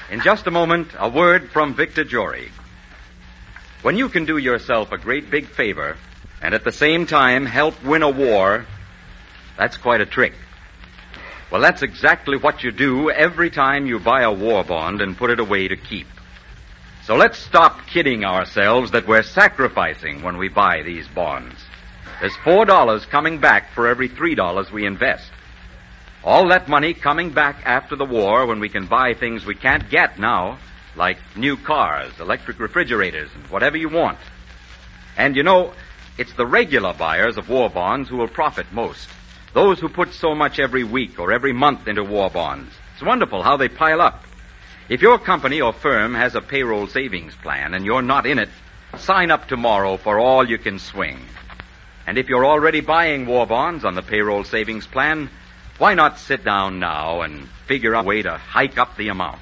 In just a moment, a word from Victor Jory. When you can do yourself a great big favor and at the same time help win a war, that's quite a trick. Well, that's exactly what you do every time you buy a war bond and put it away to keep. So let's stop kidding ourselves that we're sacrificing when we buy these bonds. There's $4 coming back for every $3 we invest. All that money coming back after the war when we can buy things we can't get now, like new cars, electric refrigerators, and whatever you want. And you know, it's the regular buyers of war bonds who will profit most. Those who put so much every week or every month into war bonds. It's wonderful how they pile up. If your company or firm has a payroll savings plan and you're not in it, sign up tomorrow for all you can swing. And if you're already buying war bonds on the payroll savings plan, why not sit down now and figure out a way to hike up the amount?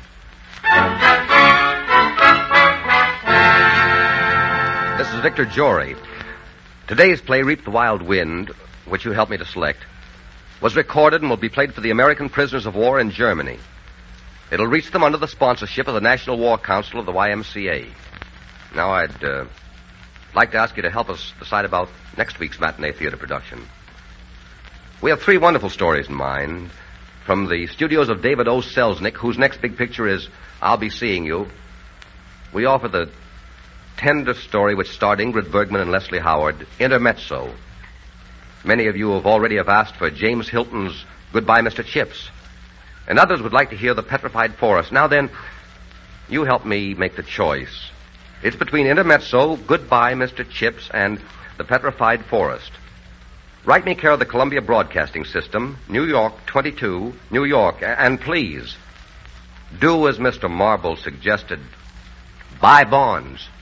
This is Victor Jory. Today's play, Reap the Wild Wind, which you helped me to select, was recorded and will be played for the American prisoners of war in Germany. It'll reach them under the sponsorship of the National War Council of the YMCA. Now, I'd like to ask you to help us decide about next week's matinee theater production. We have 3 wonderful stories in mind from the studios of David O. Selznick, whose next big picture is I'll Be Seeing You. We offer the tender story which starred Ingrid Bergman and Leslie Howard, Intermezzo. Many of you have already asked for James Hilton's Goodbye, Mr. Chips. And others would like to hear The Petrified Forest. Now then, you help me make the choice. It's between Intermezzo, Goodbye, Mr. Chips, and The Petrified Forest. Write me care of the Columbia Broadcasting System, New York 22, New York. And please, do as Mr. Marble suggested. Buy bonds.